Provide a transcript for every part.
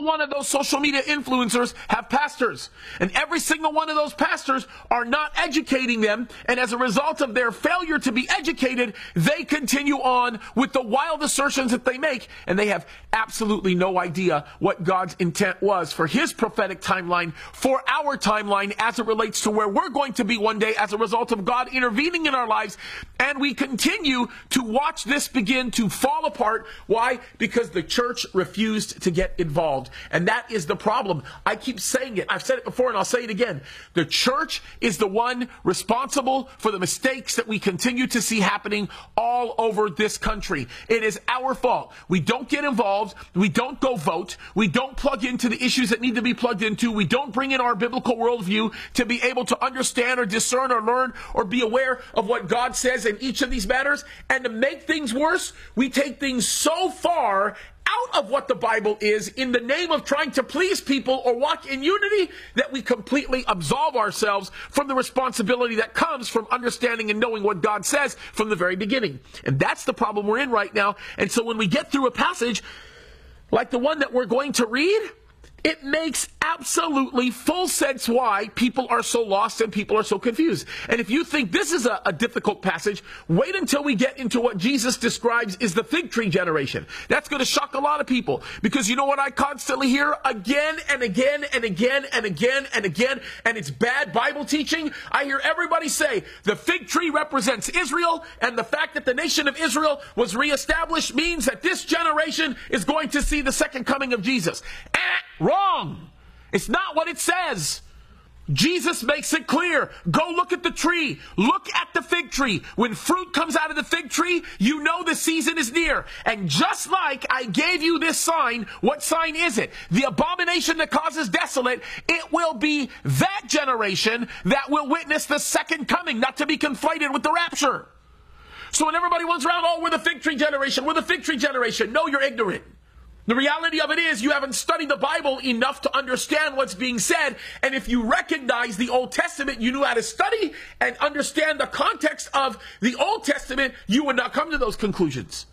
one of those social media influencers have pastors. And every single one of those pastors are not educating them. And as a result of their failure to be educated, they continue on with the wild assertions that they make. And they have absolutely no idea what God's intent was for his prophetic timeline, for our timeline as it relates to where we're going to be one day as a result of God intervening in our lives. And we continue to watch this begin to fall apart. Why? Because the church refused to get involved. And that is the problem. I keep saying it. I've said it before and I'll say it again. The church is the one responsible for the mistakes that we continue to see happening all over this country. It is our fault. We don't get involved. We don't go vote. We don't plug into the issues that need to be plugged into. We don't bring in our biblical worldview to be able to understand or discern or learn or be aware of what God says in each of these matters. And to make things worse, we take things so far out of what the Bible is in the name of trying to please people or walk in unity that we completely absolve ourselves from the responsibility that comes from understanding and knowing what God says from the very beginning. And that's the problem we're in right now. And so when we get through a passage like the one that we're going to read, it makes absolutely full sense why people are so lost and people are so confused. And if you think this is a difficult passage, wait until we get into what Jesus describes is the fig tree generation. That's going to shock a lot of people, because you know what I constantly hear again and again and again and again and again, and it's bad Bible teaching. I hear everybody say the fig tree represents Israel, and the fact that the nation of Israel was reestablished means that this generation is going to see the second coming of Jesus. Wrong. It's not what it says. Jesus makes it clear. Go look at the tree. Look at the fig tree. When fruit comes out of the fig tree, you know the season is near. And just like I gave you this sign, what sign is it? The abomination that causes desolate. It will be that generation that will witness the second coming, not to be conflated with the rapture. So when everybody runs around, oh, we're the fig tree generation, we're the fig tree generation. No, you're ignorant. The reality of it is you haven't studied the Bible enough to understand what's being said. And if you recognize the Old Testament, you knew how to study and understand the context of the Old Testament, you would not come to those conclusions.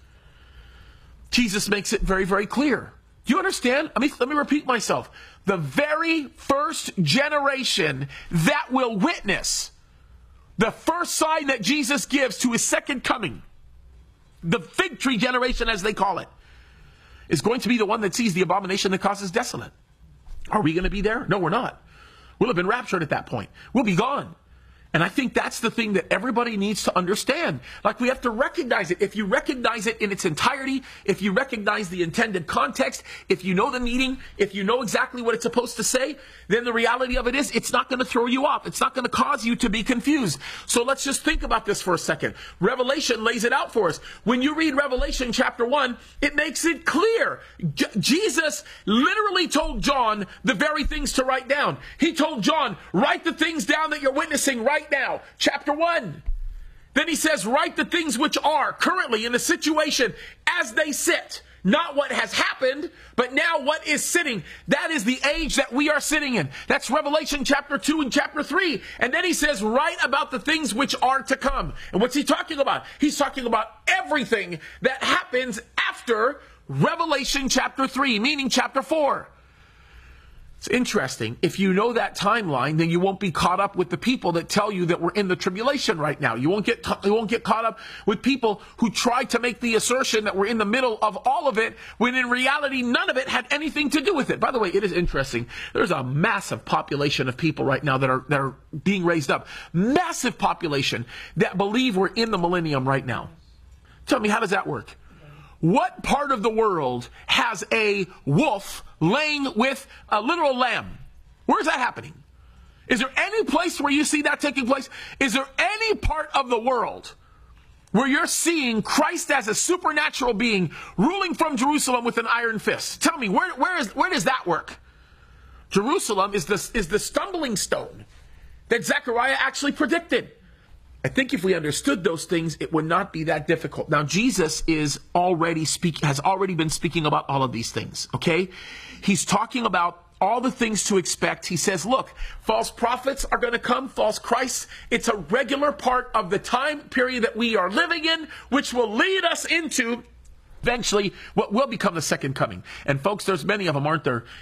Jesus makes it very, very clear. Do you understand? Let me repeat myself. The very first generation that will witness the first sign that Jesus gives to his second coming, the fig tree generation as they call it, is going to be the one that sees the abomination that causes desolate. Are we going to be there? No, we're not. We'll have been raptured at that point. We'll be gone. And I think that's the thing that everybody needs to understand. Like, we have to recognize it. If you recognize it in its entirety, if you recognize the intended context, if you know the meaning, if you know exactly what it's supposed to say, then the reality of it is it's not going to throw you off. It's not going to cause you to be confused. So let's just think about this for a second. Revelation lays it out for us. When you read Revelation chapter 1, it makes it clear. Jesus literally told John the very things to write down. He told John, write the things down that you're witnessing right now. Chapter 1. Then he says, write the things which are currently in the situation as they sit. Not what has happened, but now what is sitting. That is the age that we are sitting in. That's Revelation chapter 2 and chapter 3. And then he says, write about the things which are to come. And what's he talking about? He's talking about everything that happens after Revelation chapter 3, meaning chapter 4. It's interesting. If you know that timeline, then you won't be caught up with the people that tell you that we're in the tribulation right now. You won't get caught up with people who try to make the assertion that we're in the middle of all of it, when in reality, none of it had anything to do with it. By the way, it is interesting. There's a massive population of people right now that are being raised up. Massive population that believe we're in the millennium right now. Tell me, how does that work? What part of the world has a wolf laying with a literal lamb? Where's that happening? Is there any place where you see that taking place? Is there any part of the world where you're seeing Christ as a supernatural being ruling from Jerusalem with an iron fist? Tell me, where does that work? Jerusalem is the stumbling stone that Zechariah actually predicted. I think if we understood those things, it would not be that difficult. Now, Jesus has already been speaking about all of these things, okay? He's talking about all the things to expect. He says, look, false prophets are going to come, false Christs. It's a regular part of the time period that we are living in, which will lead us into eventually what will become the second coming. And folks, there's many of them, aren't there,